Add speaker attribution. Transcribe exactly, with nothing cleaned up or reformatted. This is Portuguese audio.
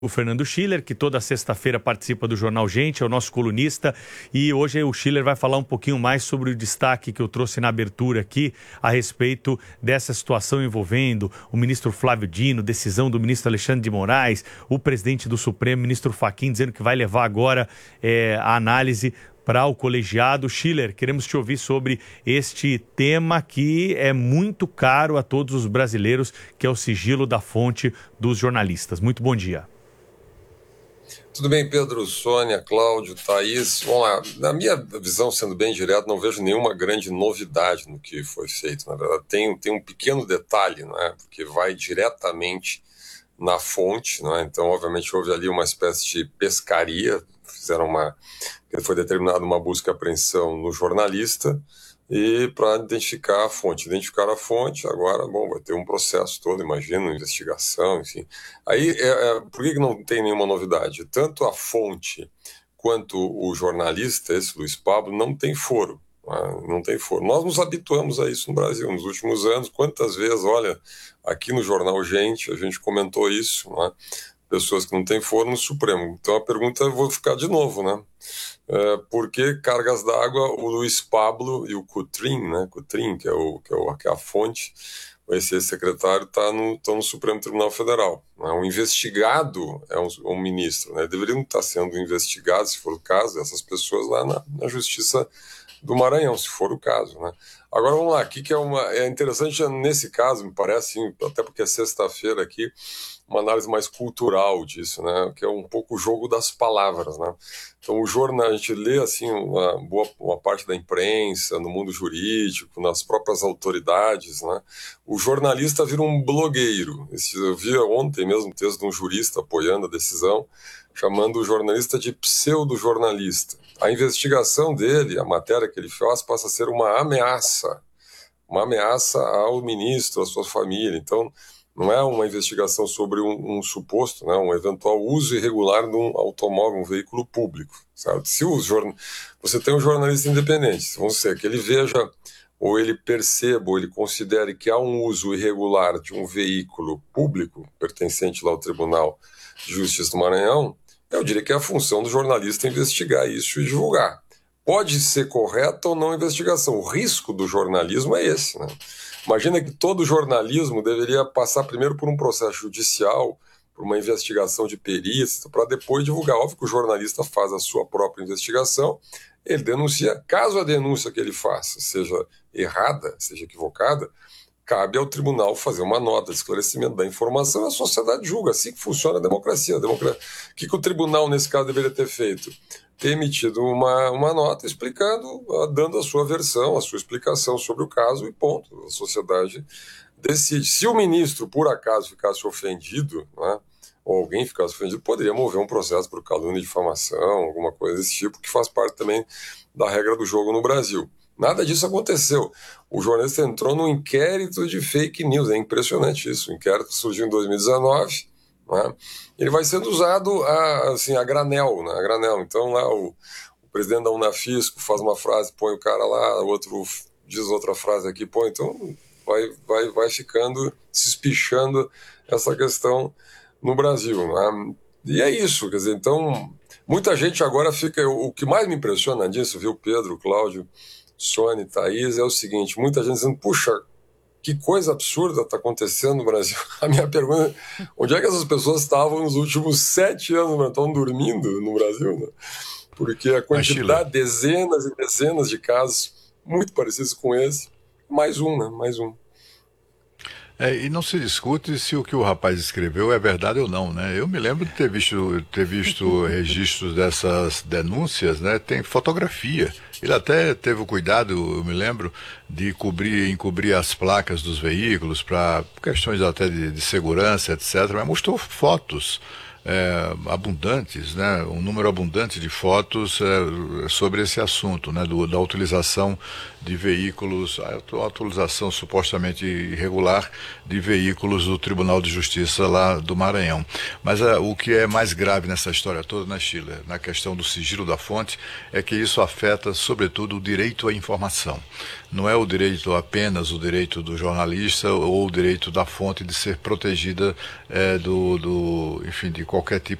Speaker 1: O Fernando Schiller, que toda sexta-feira participa do Jornal Gente, é o nosso colunista, e hoje o Schiller vai falar um pouquinho mais sobre o destaque que eu trouxe na abertura aqui a respeito dessa situação envolvendo o ministro Flávio Dino, decisão do ministro Alexandre de Moraes, o presidente do Supremo, ministro Fachin, dizendo que vai levar agora é, a análise para o colegiado. Schiller, queremos te ouvir sobre este tema que é muito caro a todos os brasileiros, que é o sigilo da fonte dos jornalistas. Muito bom dia.
Speaker 2: Tudo bem, Pedro, Sônia, Cláudio, Thaís. Vamos lá. Na minha visão, sendo bem direto, não vejo nenhuma grande novidade no que foi feito. Na verdade, tem, tem um pequeno detalhe, não é? Porque vai diretamente na fonte, não é? Então, obviamente, houve ali uma espécie de pescaria. Fizeram uma... Foi determinada uma busca e apreensão no jornalista e para identificar a fonte. Identificar a fonte, agora, bom, vai ter um processo todo, imagino, investigação, enfim. Aí, é, é, por que não tem nenhuma novidade? Tanto a fonte quanto o jornalista, esse Luiz Pablo, não tem foro. Não, não tem foro. Nós nos habituamos a isso no Brasil nos últimos anos. Quantas vezes, olha, aqui no Jornal Gente, a gente comentou isso, não é? Pessoas que não têm foro no Supremo. Então a pergunta eu vou ficar de novo, né? É, por que cargas d'água o Luiz Pablo e o Coutrin, né? Coutrin, que é, o, que, é o, que é a fonte, esse secretário, está no, estão no Supremo Tribunal Federal. Né? O investigado é um, um ministro, né? Deveriam estar sendo investigados, se for o caso, essas pessoas lá na, na Justiça do Maranhão, se for o caso, né? Agora vamos lá, aqui que é uma é interessante nesse caso, me parece, até porque é sexta-feira aqui, uma análise mais cultural disso, né? Que é um pouco o jogo das palavras, né? Então o jornal, a gente lê assim uma boa uma parte da imprensa, no mundo jurídico, nas próprias autoridades, né? O jornalista vira um blogueiro. Eu vi ontem mesmo um texto de um jurista apoiando a decisão, chamando o jornalista de pseudo-jornalista. A investigação dele, a matéria que ele faz, passa a ser uma ameaça, uma ameaça ao ministro, à sua família. Então, não é uma investigação sobre um, um suposto, né, um eventual uso irregular de um automóvel, um veículo público. Sabe? Se o jorn... Você tem um jornalista independente, vamos dizer, que ele veja, ou ele perceba, ou ele considere que há um uso irregular de um veículo público, pertencente lá ao Tribunal de Justiça do Maranhão, eu diria que é a função do jornalista investigar isso e divulgar. Pode ser correta ou não a investigação. O risco do jornalismo é esse, né? Imagina que todo jornalismo deveria passar primeiro por um processo judicial, por uma investigação de perícia, para depois divulgar. Óbvio que o jornalista faz a sua própria investigação, ele denuncia. Caso a denúncia que ele faça seja errada, seja equivocada, cabe ao tribunal fazer uma nota de esclarecimento da informação e a sociedade julga. Assim que funciona a democracia. A democracia. O que, que o tribunal, nesse caso, deveria ter feito? Ter emitido uma, uma nota explicando, dando a sua versão, a sua explicação sobre o caso e ponto. A sociedade decide. Se o ministro, por acaso, ficasse ofendido, né, ou alguém ficasse ofendido, poderia mover um processo por calúnia e difamação, alguma coisa desse tipo, que faz parte também da regra do jogo no Brasil. Nada disso aconteceu. O jornalista entrou num inquérito de fake news. É impressionante isso. O inquérito surgiu em dois mil e dezenove. Né? Ele vai sendo usado a, assim, a granel, né? a granel. Então lá o, o presidente da Unafisco faz uma frase, põe o cara lá, o outro diz outra frase aqui, põe. Então vai, vai, vai ficando, se espichando essa questão no Brasil. Né? E é isso. Quer dizer, então, muita gente agora fica... O que mais me impressiona disso, viu, Pedro, Cláudio, Sônia, Thaís, é o seguinte, muita gente dizendo, puxa, que coisa absurda está acontecendo no Brasil. A minha pergunta é, onde é que essas pessoas estavam nos últimos sete anos, né? Estão dormindo no Brasil, né? Porque a quantidade, dezenas e dezenas de casos muito parecidos com esse, mais um, né? Mais um.
Speaker 3: É, e não se discute se o que o rapaz escreveu é verdade ou não, né? Eu me lembro de ter visto, ter visto registros dessas denúncias, né? Tem fotografia. Ele até teve o cuidado, eu me lembro, de cobrir, encobrir as placas dos veículos para questões até de, de segurança, etcétera. Mas mostrou fotos é, abundantes, né? Um número abundante de fotos é, sobre esse assunto, né? Do, da utilização de veículos, a utilização supostamente irregular de veículos do Tribunal de Justiça lá do Maranhão. Mas a, o que é mais grave nessa história toda, né, Schiller, na questão do sigilo da fonte, é que isso afeta, sobretudo, o direito à informação. Não é o direito apenas o direito do jornalista ou o direito da fonte de ser protegida é, do, do, enfim, de qualquer tipo